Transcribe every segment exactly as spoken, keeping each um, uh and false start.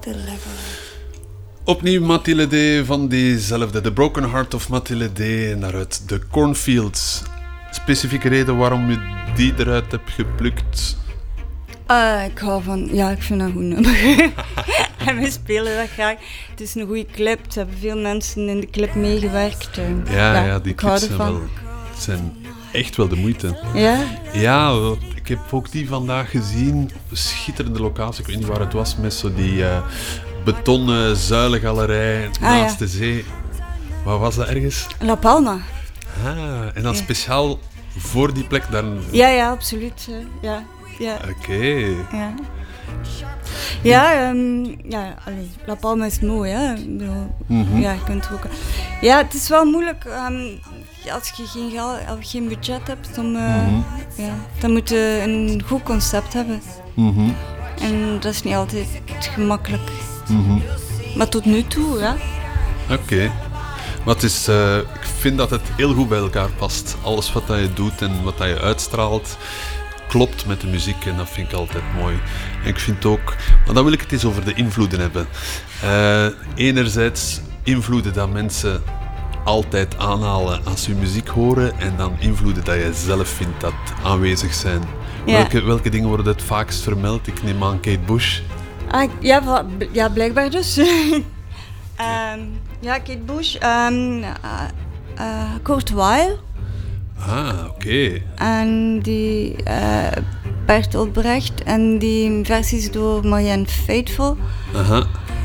Deliverer. Opnieuw Mathilde D van diezelfde, The Broken Heart of Mathilde D, en daaruit The Cornfields. Specifieke reden waarom je die eruit hebt geplukt? Uh, ik hou van... Ja, ik vind dat een goed nummer. En we spelen dat graag. Het is een goede clip. Er hebben veel mensen in de clip meegewerkt. En, ja, ja, ja, die clips zijn, wel, zijn echt wel de moeite. Ja? Ja, ik heb ook die vandaag gezien. Schitterende locatie. Ik weet niet waar het was, met zo die uh, betonnen zuilengalerij ah, naast ja. de zee. Waar was dat ergens? La Palma. Ah, en dan ja. speciaal voor die plek daar... Ja, ja, absoluut. Ja. Ja. Oké. Okay. Ja, ja, um, ja allee, La Palma is mooi, hè. Mm-hmm. Ja, je kunt ook... Ja, het is wel moeilijk um, als je geen, geld, als je geen budget hebt, om, uh, mm-hmm. ja, dan moet je een goed concept hebben. Mm-hmm. En dat is niet altijd gemakkelijk. Mm-hmm. Maar tot nu toe, ja. Oké. Okay. Wat is, uh, ik vind dat het heel goed bij elkaar past. Alles wat dat je doet en wat dat je uitstraalt, klopt met de muziek en dat vind ik altijd mooi. En ik vind ook, maar dan wil ik het eens over de invloeden hebben. Uh, enerzijds invloeden dat mensen altijd aanhalen als ze muziek horen en dan invloeden dat je zelf vindt dat aanwezig zijn. Ja. Welke, welke dingen worden het vaakst vermeld? Ik neem aan Kate Bush. Ah, ja, ja, blijkbaar dus. um, ja, Kate Bush. Um, uh, uh, Kurt Weill. Ah, oké. Okay. En die uh, Bertolt Brecht en die versies door Marianne Faithfull. Aha.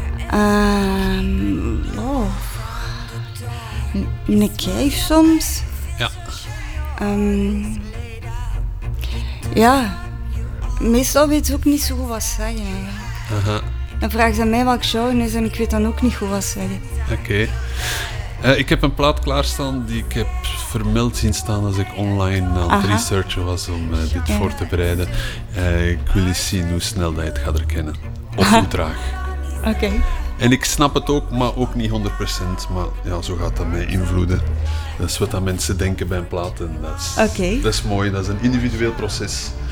Um, oh. Nick Cave soms. Ja. Um, ja. Meestal weet ze ook niet zo goed wat zeggen. Aha. Dan vragen ze aan mij welk genre is en ik weet dan ook niet goed wat zeggen. Oké. Okay. Uh, ik heb een plaat klaarstaan die ik heb vermeld zien staan als ik online aan het researchen was om uh, dit ja. voor te bereiden. Uh, ik wil eens zien hoe snel dat je het gaat herkennen. Of hoe traag. Oké. Okay. En ik snap het ook, maar ook niet honderd procent. Maar ja, zo gaat dat mij invloeden. Dat is wat dat mensen denken bij een plaat. En dat is, okay. dat is mooi, dat is een individueel proces.